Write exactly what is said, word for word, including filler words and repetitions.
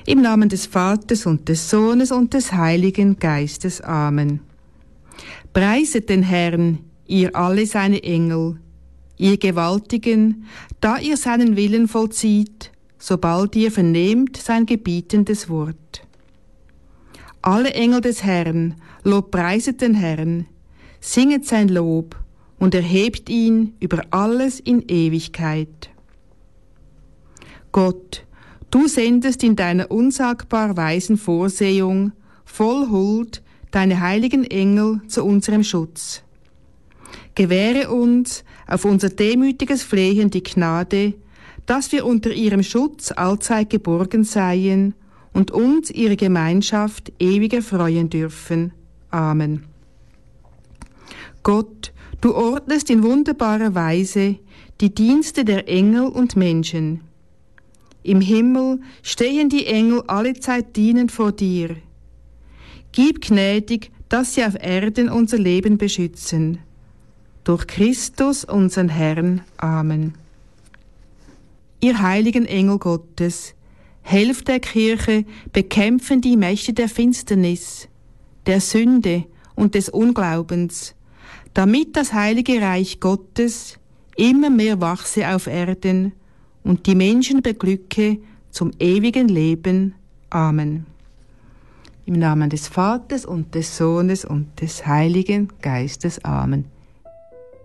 Im Namen des Vaters und des Sohnes und des Heiligen Geistes. Amen. Preiset den Herrn, ihr alle seine Engel, ihr Gewaltigen, da ihr seinen Willen vollzieht, sobald ihr vernehmt sein gebietendes Wort. Alle Engel des Herrn, lobpreiset den Herrn, singet sein Lob und erhebt ihn über alles in Ewigkeit. Gott, du sendest in deiner unsagbar weisen Vorsehung voll Huld deine heiligen Engel zu unserem Schutz. Gewähre uns auf unser demütiges Flehen die Gnade, dass wir unter ihrem Schutz allzeit geborgen seien und uns ihre Gemeinschaft ewig erfreuen dürfen. Amen. Gott, du ordnest in wunderbarer Weise die Dienste der Engel und Menschen. Im Himmel stehen die Engel allezeit dienend vor dir. Gib gnädig, dass sie auf Erden unser Leben beschützen. Durch Christus, unseren Herrn. Amen. Ihr heiligen Engel Gottes, helft der Kirche, bekämpfen die Mächte der Finsternis, der Sünde und des Unglaubens, damit das heilige Reich Gottes immer mehr wachse auf Erden und die Menschen beglücke zum ewigen Leben. Amen. Im Namen des Vaters und des Sohnes und des Heiligen Geistes. Amen.